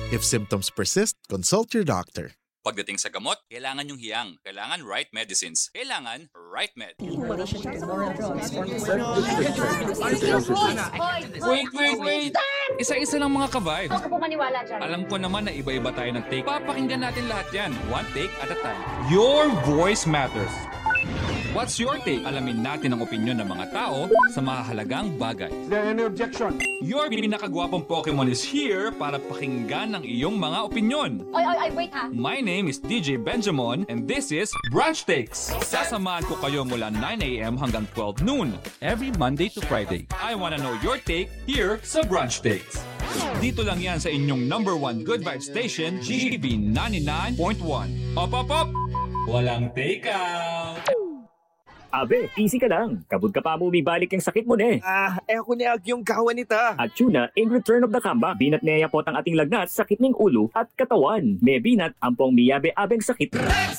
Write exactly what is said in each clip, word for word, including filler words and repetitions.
If symptoms persist, consult your doctor. Pagdating sa gamot, kailangan yung hiyang. Kailangan right medicines. Kailangan right med. Wait, wait, wait! Isa-isa lang mga ka-vibe. Huwag ka po maniwala dyan. Alam ko naman na iba-iba tayo ng take. Papakinggan natin lahat yan. One take at a time. Your voice matters. What's your take? Alamin natin ang opinion ng mga tao sa mahalagang bagay. Is there any objection? Your pinakagwapong Pokemon is here para pakinggan ang iyong mga opinion. Oy, oy, oy, wait ha. My name is D J Benjamin and this is Brunch Takes. Sasamahan ko kayo mula nine a.m. hanggang twelve noon every Monday to Friday. I wanna know your take here sa Brunch Takes. Dito lang yan sa inyong number one good vibe station, G B ninety-nine point one. Op, op, op! Walang take out! Abe, easy ka lang. Kabud ka pa mo bibalik yung sakit mo ne. Ah, eh ako niya yung kawan nita. At tuna, in return of the comeback, binat niya po ang ating lagnat, sakit ng ulo at katawan. May binat, ampong miyabe-abeng sakit.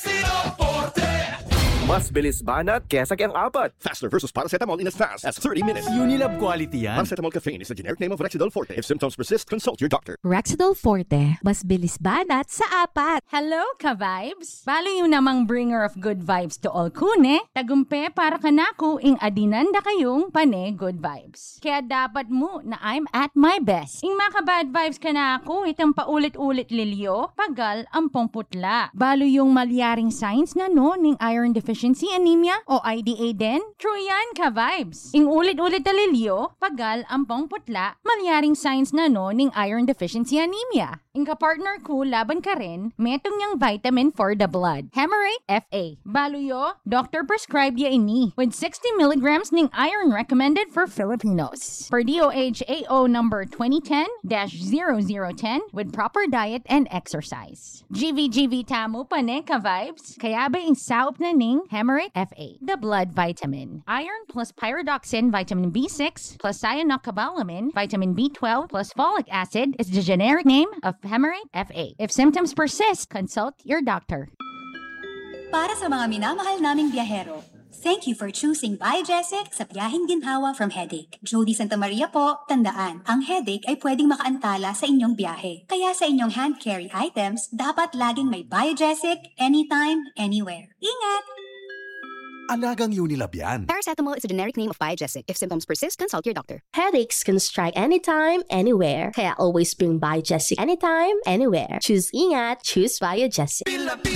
Mas bilis banat kesa kayang apat. Faster versus paracetamol in as fast as thirty minutes. Unilab quality yan. Paracetamol caffeine is the generic name of Rexidol Forte. If symptoms persist, consult your doctor. Rexidol Forte, mas bilis banat sa apat. Hello, ka-vibes! Balo yung namang bringer of good vibes to all kune, tagumpe para kanako ing adinanda kayong pane good vibes. Kaya dapat mo na I'm at my best. Ing maka bad vibes kanako, itang paulit-ulit lilyo, pagal ampong putla. Balo yung malyaring signs na no, ning iron deficiency anemia o I D A din? True yan, ka-vibes. Ing ulit-ulit na lilyo, pagal ampong putla, malyaring signs na no, ning iron deficiency anemia. Ing ka-partner ko, laban ka rin, metong niyang vitamin for the blood. Hemarate F A. Baluyo, doctor prescribed ya ini with sixty milligrams ning iron recommended for Filipinos. Per D O H A O number twenty ten dash zero zero one zero with proper diet and exercise. G V G V tamo pa ne ka-vibes? Kaya ba ing saup na ning Hemarate F A, the blood vitamin. Iron plus pyridoxine, vitamin B six plus cyanocobalamin, vitamin B twelve plus folic acid is the generic name of Hemarate F A. If symptoms persist, consult your doctor. Para sa mga minamahal naming biyahero, thank you for choosing Biogesic sa biyaheng ginhawa from headache. Jody Santa Maria po, tandaan, ang headache ay pwedeng makaantala sa inyong biyahe. Kaya sa inyong hand carry items, dapat laging may Biogesic anytime, anywhere. Ingat! Alagang Unilab yan. Paracetamol is a generic name of Biogesic. If symptoms persist, consult your doctor. Headaches can strike anytime, anywhere. Kaya always bring Biogesic anytime, anywhere. Choose ingat, choose Biogesic.